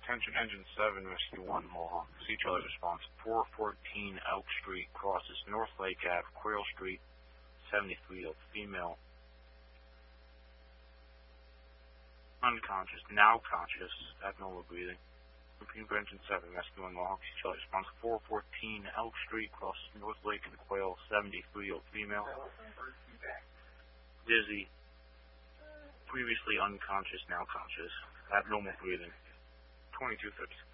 Attention Engine 7, Rescue 1, Mohawk. See each other's response. 414 Elk Street, crosses North Lake Ave, Quail Street, 73-year-old female. Unconscious, now conscious, abnormal breathing. Repeat for Engine 7, Rescue 1, Mohawk. See each other's response. 414 Elk Street, crosses North Lake and Quail, 73-year-old female. Dizzy, previously unconscious, now conscious, abnormal breathing. 2250.